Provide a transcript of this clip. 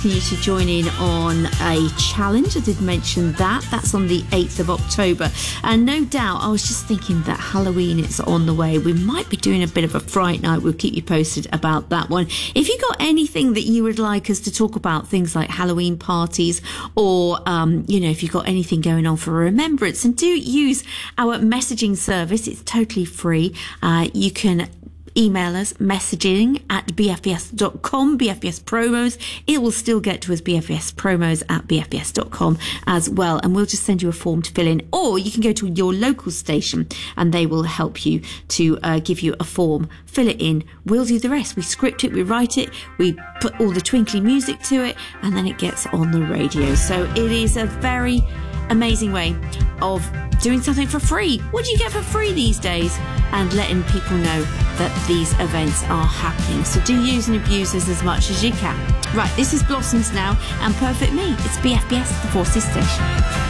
You to join in on a challenge. I did mention that. That's on the 8th of October. And no doubt, I was just thinking that Halloween is on the way. We might be doing a bit of a Fright Night. We'll keep you posted about that one. If you got anything that you would like us to talk about, things like Halloween parties or, if you've got anything going on for remembrance, and do use our messaging service. It's totally free. You can email us messaging at bfbs.com, BFBS promos. It will still get to us, BFBS promos at bfbs.com as well. And we'll just send you a form to fill in. Or you can go to your local station and they will help you to give you a form. Fill it in. We'll do the rest. We script it, we write it, we put all the twinkly music to it, and then it gets on the radio. So it is a very amazing way of doing something for free. What do you get for free these days? And letting people know that these events are happening. So do use and abuse us as much as you can. Right, this is Blossoms now and Perfect Me. It's BFBS, the Forces Station.